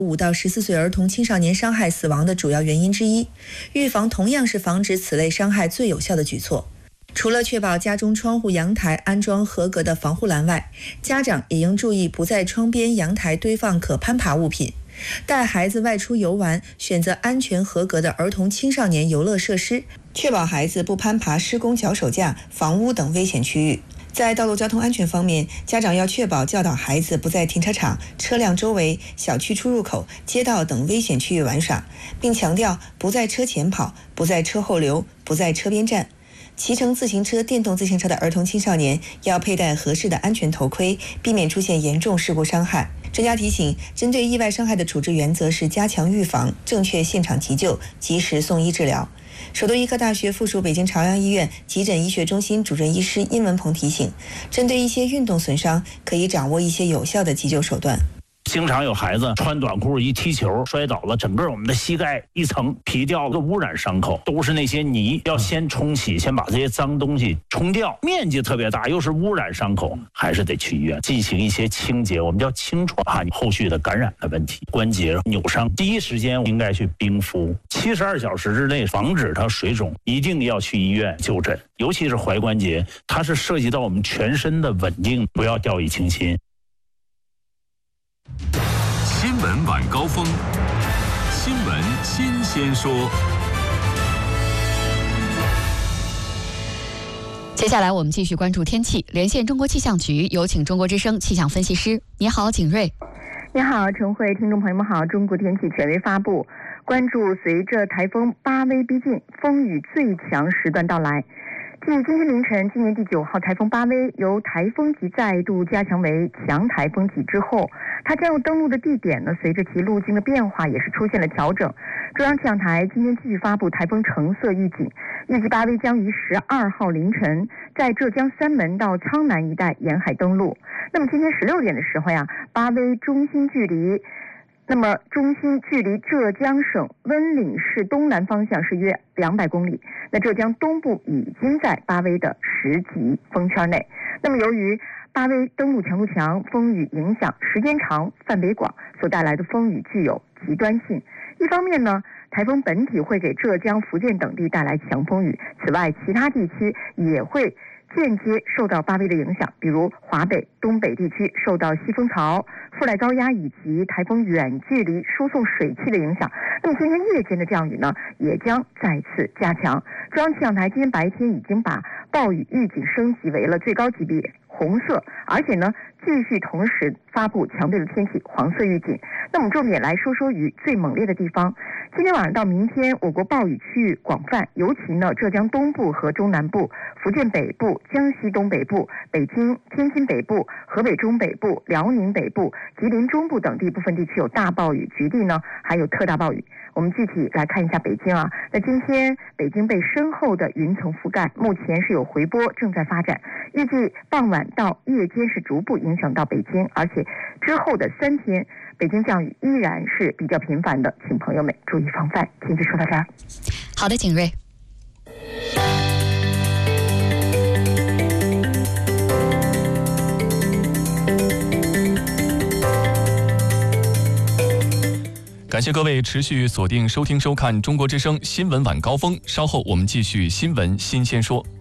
5到14岁儿童青少年伤害死亡的主要原因之一，预防同样是防止此类伤害最有效的举措。除了确保家中窗户、阳台安装合格的防护栏外，家长也应注意不在窗边、阳台堆放可攀爬物品。带孩子外出游玩，选择安全合格的儿童青少年游乐设施，确保孩子不攀爬施工脚手架、房屋等危险区域。在道路交通安全方面，家长要确保教导孩子不在停车场、车辆周围、小区出入口、街道等危险区域玩耍，并强调不在车前跑、不在车后留、不在车边站。骑乘自行车、电动自行车的儿童青少年要佩戴合适的安全头盔，避免出现严重事故伤害。专家提醒，针对意外伤害的处置原则是加强预防、正确现场急救、及时送医治疗。首都医科大学附属北京朝阳医院急诊医学中心主任医师殷文鹏提醒，针对一些运动损伤，可以掌握一些有效的急救手段。 经常有孩子穿短裤一踢球摔倒了，整个我们的膝盖一层皮掉了，污染伤口，都是那些泥，要先冲洗，先把这些脏东西冲掉，面积特别大，又是污染伤口，还是得去医院进行一些清洁，我们叫清创后续的感染的问题，关节扭伤，第一时间应该去冰敷，72小时之内防止它水肿，一定要去医院就诊，尤其是踝关节，它是涉及到我们全身的稳定，不要掉以轻心。 新闻晚高峰，新闻新鲜说。 接下来我们继续关注天气，连线中国气象局，有请中国之声气象分析师。你好，景睿。 你好，陈慧，听众朋友们好。中国天气权威发布，关注随着台风巴威逼近，风雨最强时段到来。继今天凌晨今年第9号台风巴威由台风级再度加强为强台风级之后，它将要登陆的地点呢，随着其路径的变化也是出现了调整。中央气象台今天继续发布台风橙色预警，预计巴威将于12号凌晨在浙江三门到苍南一带沿海登陆。那么今天16点的时候呀，巴威中心距离浙江省温岭市东南方向是约200公里。那浙江东部已经在巴威的10级风圈内。那么由于巴威登陆强度强，风雨影响时间长、范围广，所带来的风雨具有极端性。一方面呢，台风本体会给浙江、福建等地带来强风雨，此外其他地区也会间接受到巴威的影响，比如华北、东北地区受到西风槽、副带高压以及台风远距离输送水汽的影响。那么今天夜间的降雨呢，也将再次加强。中央气象台今天白天已经把暴雨预警升级为了最高级别红色，而且呢继续同时发布强烈的天气黄色预警。那我们重点来说说雨最猛烈的地方。今天晚上到明天，我国暴雨区域广泛，尤其呢浙江东部和中南部、福建北部、江西东北部、北京、天津北部、河北中北部、辽宁北部、吉林中部等地部分地区有大暴雨，局地呢还有特大暴雨。我们具体来看一下北京啊，那今天北京被深厚的云层覆盖，目前是有回波正在发展，预计傍晚到夜间是逐步影响到北京，而且之后的3天，北京降雨依然是比较频繁的，请朋友们注意防范。天气说到这儿。 好的，景睿。 感谢各位持续锁定收听收看中国之声新闻晚高峰，稍后我们继续新闻新鲜说。